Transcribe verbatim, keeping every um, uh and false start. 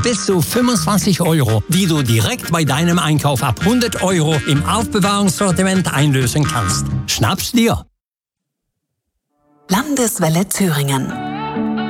bis zu fünfundzwanzig Euro, die du direkt bei deinem Einkauf ab hundert Euro im Aufbewahrungssortiment einlösen kannst. Schnapp's dir! Landeswelle Thüringen.